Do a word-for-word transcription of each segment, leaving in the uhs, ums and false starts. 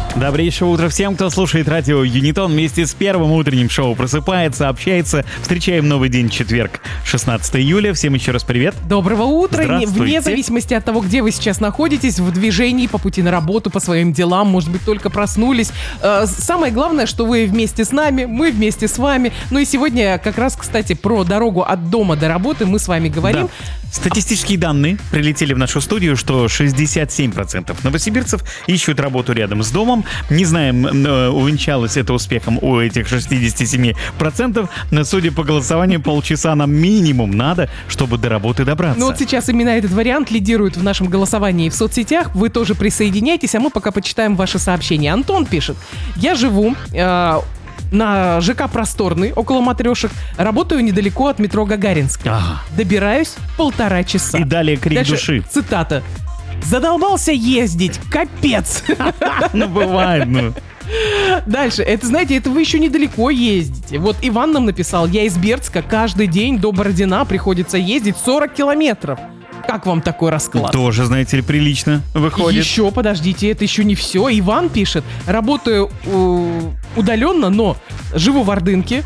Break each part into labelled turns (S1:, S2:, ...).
S1: Добрейшего утра всем, кто слушает радио Юнитон. Вместе с первым утренним шоу просыпается, общается. Встречаем новый день, четверг, шестнадцатое июля. Всем еще раз привет.
S2: Доброго утра.
S1: Здравствуйте.
S2: Вне зависимости от того, где вы сейчас находитесь, в движении, по пути на работу, по своим делам, может быть, только проснулись. Э, Самое главное, что вы вместе с нами, мы вместе с вами. Ну и сегодня как раз, кстати, про дорогу от дома до работы мы с вами говорим.
S1: Да. Статистические данные прилетели в нашу студию, что шестьдесят семь процентов новосибирцев ищут работу рядом с домом. Не знаем, увенчалось это успехом у этих шестьдесят семь процентов, но, судя по голосованию, полчаса нам минимум надо, чтобы до работы добраться.
S2: Ну вот сейчас именно этот вариант лидирует в нашем голосовании в соцсетях. Вы тоже присоединяйтесь, а мы пока почитаем ваши сообщения. Антон пишет: я живу... Э- на ЖК «Просторный», около матрешек. Работаю недалеко от метро Гагаринская.
S1: Ага.
S2: Добираюсь полтора часа.
S1: И далее крик
S2: Дальше
S1: души.
S2: Цитата. «Задолбался ездить, капец».
S1: Ну, бывает, ну.
S2: Дальше. Это, знаете, это вы еще недалеко ездите. Вот Иван нам написал: я из Бердска, каждый день до Бородина приходится ездить сорок километров. Как вам такой расклад?
S1: Тоже, знаете ли, прилично выходит.
S2: Еще, подождите, это еще не все. Иван пишет: работаю э, удаленно, но живу в Ордынке,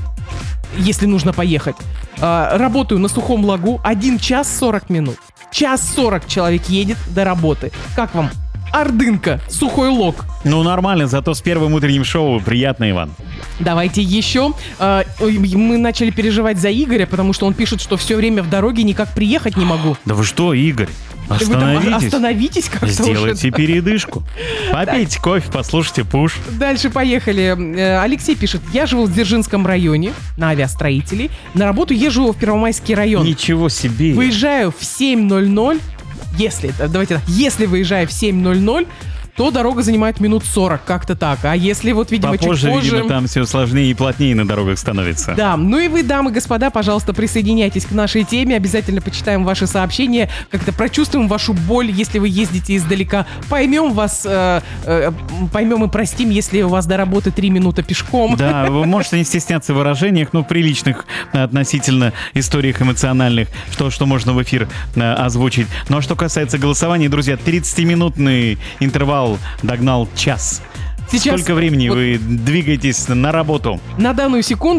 S2: если нужно поехать. Э, работаю на Сухом Лагу, один час сорок минут. Час сорок человек едет до работы. Как вам? Ордынка, Сухой Лог.
S1: Ну, нормально, зато с первым утренним шоу приятно, Иван.
S2: Давайте еще. Э, мы начали переживать за Игоря, потому что он пишет, что все время в дороге никак приехать не могу.
S1: Да вы что, Игорь?
S2: Вы там
S1: Остановитесь.
S2: остановитесь как-то
S1: Сделайте
S2: уже.
S1: передышку. Попейте кофе, послушайте пуш.
S2: Дальше поехали. Э, Алексей пишет: я живу в Дзержинском районе, на авиастроителей. На работу езжу в Первомайский район.
S1: Ничего себе.
S2: Выезжаю в семь ноль ноль. Если, давайте так, если выезжаю в семь ноль ноль, то дорога занимает минут сорок, как-то так. А если вот, видимо,
S1: Попозже,
S2: чуть позже...
S1: видимо, там все сложнее и плотнее на дорогах становится.
S2: Да, ну и вы, дамы и господа, пожалуйста, присоединяйтесь к нашей теме. Обязательно почитаем ваши сообщения, как-то прочувствуем вашу боль, если вы ездите издалека. Поймем вас, э, э, поймем и простим, если у вас до работы три минуты пешком.
S1: Да, вы можете не стесняться в выражениях, ну, приличных относительно историях эмоциональных, что, что можно в эфир э, озвучить. Ну, а что касается голосования, друзья, тридцатиминутный интервал догнал час.
S2: Сейчас
S1: Сколько времени
S2: вот
S1: вы двигаетесь на работу?
S2: на данную секунду